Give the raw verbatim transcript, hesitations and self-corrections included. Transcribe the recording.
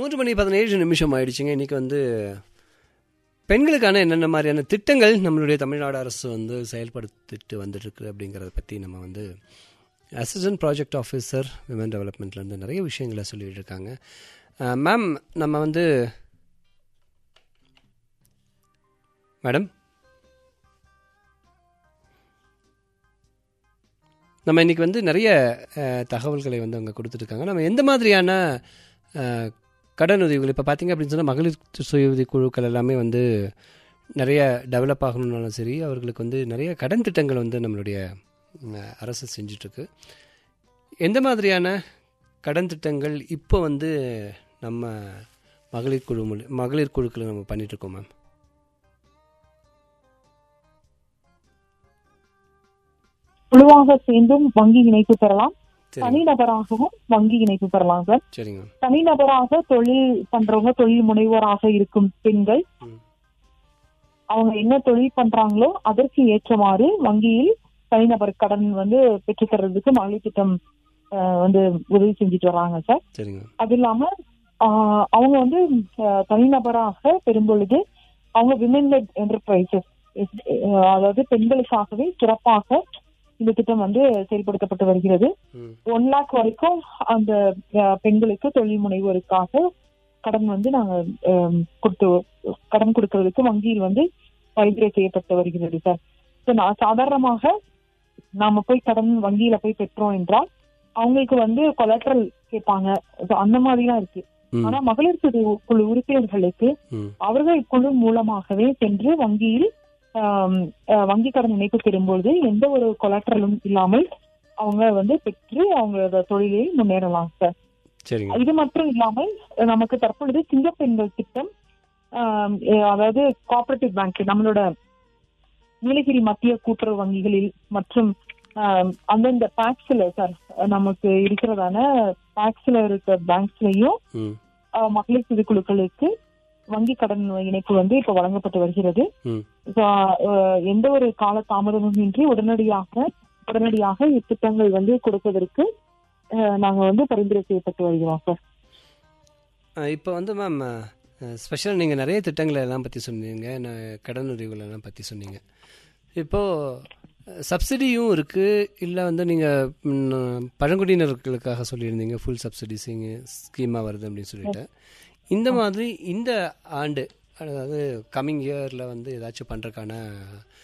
மூன்று மணி பதினேழு நிமிஷம் ஆயிடுச்சுங்க. இன்றைக்கி வந்து பெண்களுக்கான என்னென்ன மாதிரியான திட்டங்கள் நம்மளுடைய தமிழ்நாடு அரசு வந்து செயல்படுத்திட்டு வந்துட்டுருக்கு அப்படிங்கிறத பற்றி நம்ம வந்து அசிஸ்டன்ட் ப்ராஜெக்ட் ஆஃபீஸர் விமன் டெவலப்மெண்ட்லேருந்து நிறைய விஷயங்களை சொல்லிகிட்டு இருக்காங்க. மேம், நம்ம வந்து மேடம் நம்ம இன்றைக்கி வந்து நிறைய தகவல்களை வந்து அவங்க கொடுத்துட்ருக்காங்க. நம்ம எந்த மாதிரியான கடன் உதவிகள் இப்போ பார்த்திங்க அப்படின்னு சொன்னால் மகளிர் சுய உதவி குழுக்கள் எல்லாமே வந்து நிறைய டெவலப் ஆகணுன்னாலும் சரி, அவர்களுக்கு வந்து நிறைய கடன் திட்டங்கள் வந்து நம்மளுடைய அரசு செஞ்சிட்ருக்கு. எந்த மாதிரியான கடன் திட்டங்கள் இப்போ வந்து நம்ம மகளிர் குழு மகளிர் குழுக்களை நம்ம பண்ணிகிட்ருக்கோம் மேம்? குழுவாக சேர்ந்தும் வங்கி இணைப்பு பெறலாம், தனிநபராகவும் வங்கி இணைப்பு பெறலாம் சார். சரிங்க. தனிநபராக தொழில் பண்றவங்க, தொழில் முனைவோராக இருக்கும் பெண்கள் அவங்க என்ன தொழில் பண்றாங்களோ அதற்கு ஏற்றமாறு வங்கியில் தனிநபர் கடன் வந்து பெற்றுத்தர்றதுக்கு மகளிர் திட்டம் வந்து உதவி செஞ்சுட்டு வர்றாங்க சார். சரிங்க. அது இல்லாம ஆஹ் அவங்க வந்து தனிநபராக பெறும் பொழுது அவங்க விமன் லெட் என்டர்பிரைசஸ், அதாவது பெண்களுக்காகவே சிறப்பாக இந்த திட்டம் வந்து செயல்படுத்தப்பட்டு வருகிறது. ஒன் லேக் வரைக்கும் அந்த பெண்களுக்கு தொழில் முனைவோருக்காக கடன் வந்து நாங்க கொடுத்து கடன் கொடுக்கறதுக்கு வங்கியில் வந்து பரிந்துரை செய்யப்பட்டு வருகிறது சார். நான் சாதாரணமாக நாம போய் கடன் வங்கியில போய் பெற்றோம் என்றால் அவங்களுக்கு வந்து கொலாட்ரல் கேட்பாங்க, அந்த மாதிரிலாம் இருக்கு. ஆனா மகளிர் குழு உறுப்பினர்களுக்கு அவர்கள் குழு மூலமாகவே சென்று வங்கியில் வங்கி கடன் இணைப்பு பெறும்போது எந்த ஒரு கொலாட்ரலும் இல்லாமல் அவங்க வந்து பெற்று அவங்களோட தொழிலில் முன்னேறலாம் சார். இது மட்டும் இல்லாமல் நமக்கு தற்பொழுது சிங்க பெண்கள் திட்டம், அதாவது கோஆபரேட்டிவ் பேங்க், நம்மளோட நீலகிரி மத்திய கூட்டுறவு வங்கிகளில் மற்றும் அந்தந்த பேக்ஸ்ல சார் நமக்கு இருக்கிறதான பேக்ஸ்ல இருக்க பேங்க்ஸ்லயும் மகளிர் சுய குழுக்களுக்கு வங்கி கடன் இணைப்பு வந்து இப்ப வழங்கப்பட்டு வருகிறது. எந்த ஒரு கால தாமதமும் இன்றி உடனடியாக உடனடியாக இத்திட்டங்கள் வந்து கொடுப்பதற்கு நாங்க வந்து பரிந்துரை செய்யப்பட்டு வருகிறோம் சார். இப்போ வந்து மேம் ஸ்பெஷலாக நீங்கள் நிறைய திட்டங்களை எல்லாம் பற்றி சொன்னீங்க, கடன் உதவிகள் எல்லாம் பற்றி சொன்னீங்க. இப்போது சப்சிடியும் இருக்குது, இல்லை வந்து நீங்கள் பழங்குடியினர்களுக்காக சொல்லியிருந்தீங்க ஃபுல் சப்சிடிஸிங்க ஸ்கீமாக வருது அப்படின்னு சொல்லிட்டு. இந்த மாதிரி இந்த ஆண்டு, அதாவது கம்மிங் இயரில் வந்து ஏதாச்சும் பண்ணுறதுக்கான